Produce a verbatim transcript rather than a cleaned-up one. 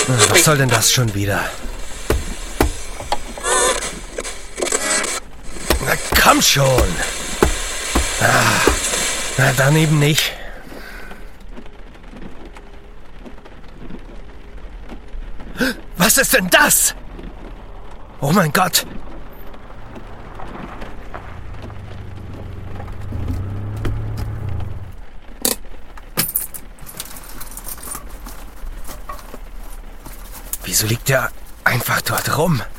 Was soll denn das schon wieder? Na komm schon! Ah, na, dann eben nicht. Was ist denn das? Oh mein Gott! Wieso liegt der einfach dort rum?